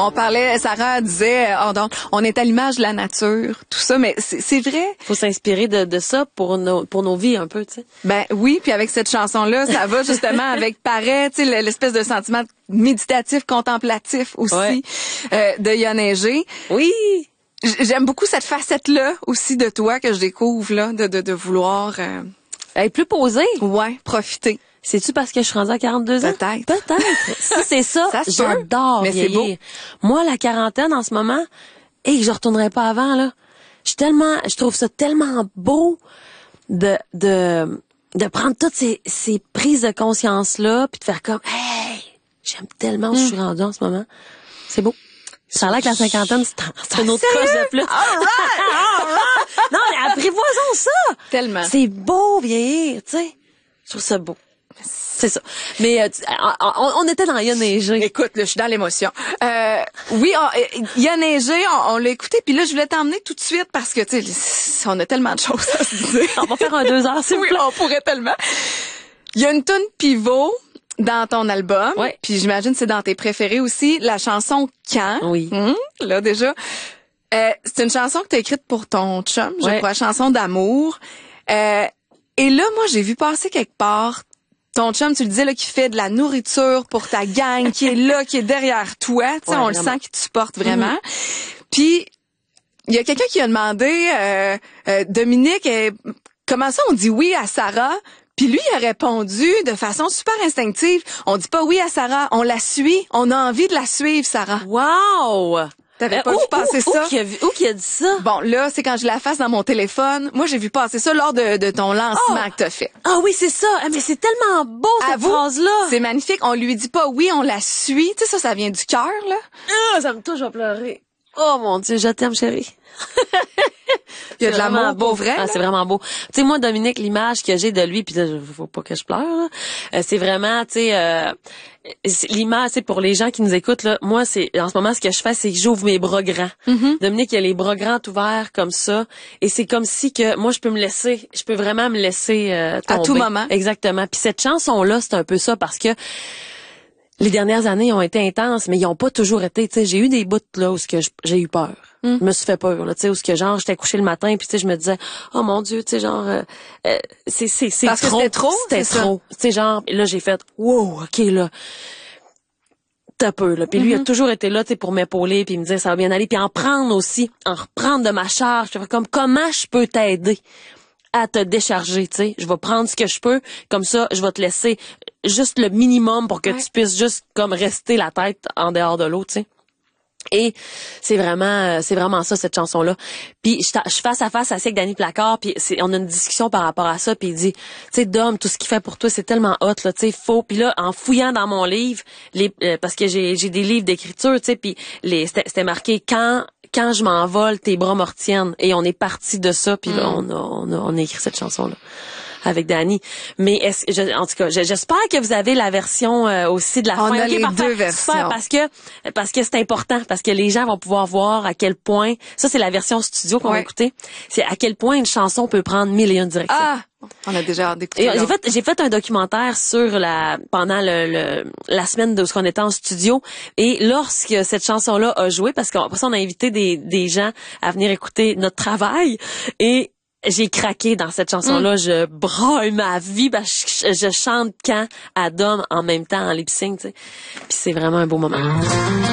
On parlait, Sarah disait, donc, on est à l'image de la nature, tout ça, mais c'est vrai. Faut s'inspirer de ça pour nos vies un peu, tu sais. Ben oui, puis avec cette chanson-là, ça va justement avec pareil, tu sais, l'espèce de sentiment méditatif, contemplatif aussi de Il a neigé. Oui. J'aime beaucoup cette facette-là aussi de toi que je découvre là, de vouloir Être plus posée. ouais, profiter. C'est-tu parce que je suis rendue à 42 ans? Peut-être. Si c'est ça, Ça se peut, j'adore mais c'est vieillir. Moi, la quarantaine en ce moment, je retournerai pas avant, là. Je trouve ça tellement beau de prendre toutes ces prises de conscience-là puis de faire comme, hey, j'aime tellement où je suis rendue en ce moment. C'est beau. Ça a l'air que la cinquantaine, c'est une autre coche de plus. All right. Non, mais apprivoisons ça! Tellement. C'est beau vieillir, tu sais. Je trouve ça beau. C'est ça. Mais on était dans Il a neigé. Écoute, là, je suis dans l'émotion. Oui, Il y a neigé, on l'a écouté, puis là, je voulais t'emmener tout de suite parce que, tu sais, on a tellement de choses à se dire. On va faire un 2 heures, s'il vous Oui, plaît. on pourrait tellement. Il y a une toune pivot dans ton album, Ouais. puis j'imagine que c'est dans tes préférés aussi, la chanson Quand. Oui. Là, déjà. C'est une chanson que tu as écrite pour ton chum, je Ouais. crois, chanson d'amour. Et là, moi, j'ai vu passer quelque part ton chum, tu le disais, là, qui fait de la nourriture pour ta gang, qui est là, qui est derrière toi. Tu sais, Ouais, on le vraiment. sent qu'il te supporte vraiment. Puis, il y a quelqu'un qui a demandé, Dominique, comment ça on dit oui à Sarah? Puis lui, il a répondu de façon super instinctive. On dit pas oui à Sarah, on la suit. On a envie de la suivre, Sarah. Wow! T'avais pas vu passer ça? Où qui a dit ça? Bon, là, c'est quand je la fasse dans mon téléphone. Moi, j'ai vu passer ça lors de ton lancement que t'as fait. Ah oui, c'est ça. Ah, mais c'est tellement beau, cette Avoue, phrase-là. c'est magnifique. On lui dit pas oui, on la suit. Tu sais, ça vient du cœur, là. Ah, ça me touche à pleurer. Oh mon Dieu, je t'aime, chérie. Il y a de C'est vraiment l'amour pour vrai. Ah, là. c'est vraiment beau. Tu sais, moi, Dominique, l'image que j'ai de lui, puis là, faut pas que je pleure, là. C'est vraiment, tu sais, l'image, c'est pour les gens qui nous écoutent, là. Moi, c'est, en ce moment, ce que je fais, c'est que j'ouvre mes bras grands. Dominique, il a les bras grands ouverts comme ça. Et c'est comme si que, moi, je peux vraiment me laisser, tomber. À tout moment. Exactement. Puis cette chanson-là, c'est un peu ça parce que, les dernières années ont été intenses, mais ils ont pas toujours été. Tu sais, j'ai eu des bouts là où j'ai eu peur. Je me suis fait peur. Là, tu sais, où j'étais couchée le matin, puis tu sais, je me disais, oh mon Dieu, tu sais, genre, c'est Parce que trop. c'était trop, C'était c'est ça? trop. Tu sais, genre, et là j'ai fait, wow, ok là. T'as peu là. Puis lui il a toujours été là, tu sais, pour m'épauler, puis me dire ça va bien aller, puis en reprendre de ma charge. Je fais comme comment je peux t'aider à te décharger, tu sais. Je vais prendre ce que je peux, comme ça, je vais te laisser juste le minimum pour que tu puisses juste comme rester la tête en dehors de l'eau, tu sais. Et c'est vraiment ça, cette chanson-là. Puis je suis face à face assis avec Danny Placard, puis on a une discussion par rapport à ça, puis il dit, tu sais, Dom, tout ce qu'il fait pour toi, c'est tellement hot, là, tu sais, faut. Puis là, en fouillant dans mon livre, parce que j'ai des livres d'écriture, tu sais, puis c'était marqué quand je m'envole, tes bras me retiennent. Et on est parti de ça, puis là, on a écrit cette chanson-là avec Danny. Mais en tout cas, j'espère que vous avez la version aussi de la fin. On a Ok, les parfait. deux versions. Super, parce que c'est important, parce que les gens vont pouvoir voir à quel point, ça c'est la version studio qu'on va écouter, c'est à quel point une chanson peut prendre 1001 directions. Ah! On a déjà hâte d'écouter. J'ai fait un documentaire sur pendant la semaine de ce qu'on était en studio, et lorsque cette chanson-là a joué, parce qu'après ça on a invité des gens à venir écouter notre travail, et j'ai craqué dans cette chanson-là. Je braille ma vie. Je chante quand à Dom en même temps en lip-sync, tu sais. Puis c'est vraiment un beau moment.